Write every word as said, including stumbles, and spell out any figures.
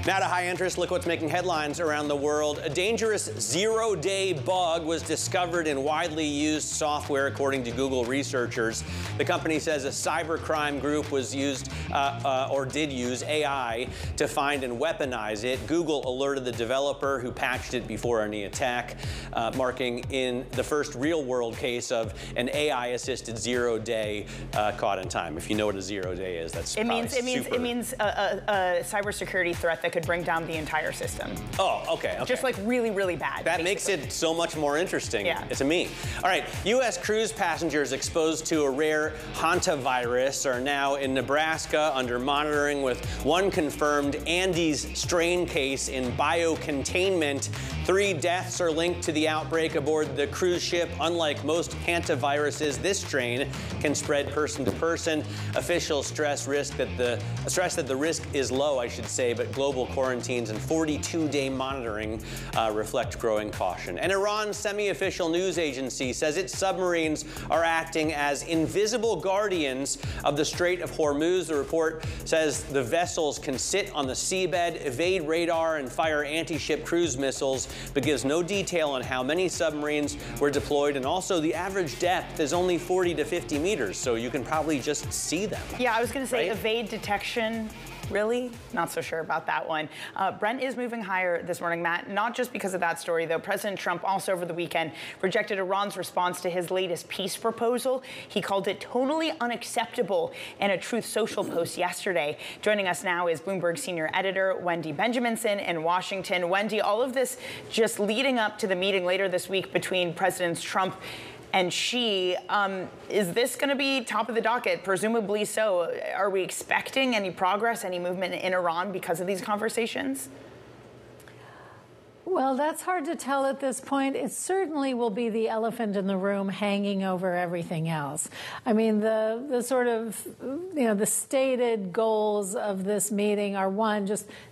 Now to high interest, look what's making headlines around the world. A dangerous zero-day bug was discovered in widely used software, according to Google researchers. The company says a cybercrime group was used, uh, uh, or did use A I to find and weaponize it. Google alerted the developer who patched it before any attack, uh, marking in the first real-world case of an A I-assisted zero-day uh, caught in time. If you know what a zero-day is, that's it means it means super. it means a, a, a cybersecurity threat that could bring down the entire system. Oh, okay, okay. Just like really, really bad. That basically. makes it so much more interesting. Yeah. It's a me. All right, U S cruise passengers exposed to a rare hantavirus are now in Nebraska under monitoring, with one confirmed Andes strain case in biocontainment. Three deaths are linked to the outbreak aboard the cruise ship. Unlike most hantaviruses, this strain can spread person to person. Officials stress risk that the stress that the risk is low, I should say, but global quarantines and forty-two day monitoring uh, reflect growing caution. And Iran's semi-official news agency says its submarines are acting as invisible guardians of the Strait of Hormuz. The report says the vessels can sit on the seabed, evade radar, and fire anti-ship cruise missiles, but gives no detail on how many submarines were deployed. And also, the average depth is only forty to fifty meters, so you can probably just see them. Yeah, I was going to say right? evade detection. Really? Not so sure about that one. Uh, Brent is moving higher this morning, Matt, not just because of that story, though. President Trump also over the weekend rejected Iran's response to his latest peace proposal. He called it totally unacceptable in a Truth Social post yesterday. Joining us now is Bloomberg senior editor Wendy Benjaminson in Washington. Wendy, all of this just leading up to the meeting later this week between Presidents Trump and Xi. Um, is this going to be top of the docket? Presumably so. Are we expecting any progress, any movement in Iran because of these conversations? Well, that's hard to tell at this point. It certainly will be the elephant in the room hanging over everything else. I mean, the the sort of, you know, the stated goals of this meeting are, one, just